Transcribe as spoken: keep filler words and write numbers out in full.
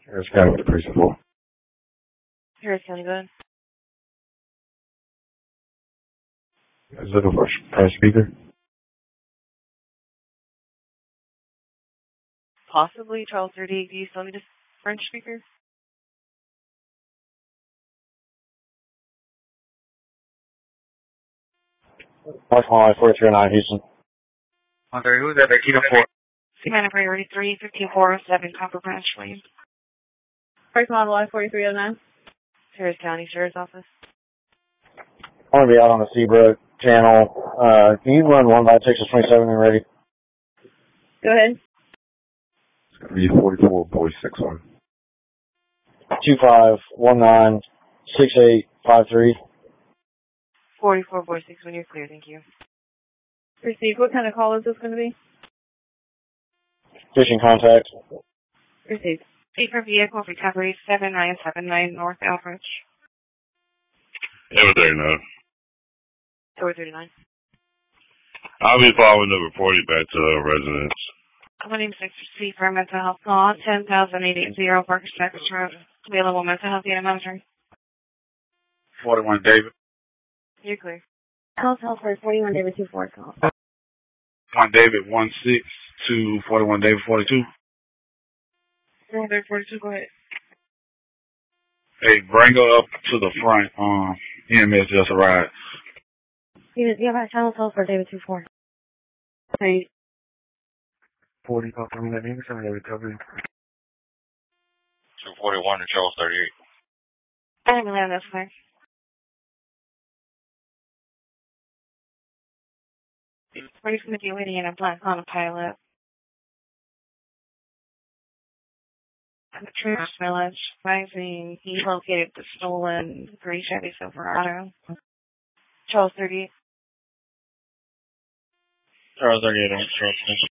Harris County with the precinct four. Harris County, go ahead. I was looking for a French speaker. Possibly. Charles thirty-eight, do you still need a French speaker? Mark Molly, four three nine, Houston. I'm sorry, who's that? Kilo four. Savannah Priority three, fifteen four oh seven, Copper Branch, Williams. First model Y forty-three oh nine. Harris County Sheriff's Office. I'm going to be out on the Seabrook channel. Uh, can you run one by Texas twenty-seven and ready? Go ahead. It's going to be forty-four, boy, six one. two five one nine six eight five three. forty-four, boy six one, you're clear, thank you. Received. What kind of call is this going to be? Fishing contact. Received. Paper vehicle recovery seven nine seven nine North Elbridge. Ever thirty-nine. Over thirty-nine. I'll be following the reporting back to the residents. My name is Mister C for mental health law, ten thousand eight eighty Parker Cypress Road. Available mental health unit monitoring. forty-one, David. You're clear. Health Health for forty-one David two four call. one David, one six two, forty-one David, forty-two. Roll there, forty-two, go ahead. Hey, bring her up to the front. Um, E M S just arrived. You have Health Health for David two four. Hey. forty, Papa, I'm not even trying to recovery. two forty-one to Charles thirty-eight. I didn't really have that far. We're just going to be waiting in a black on a pilot. The Truth Village, advising he located the stolen three Chevy Silverado. Charles thirty-eight. Charles thirty-eight, Charles.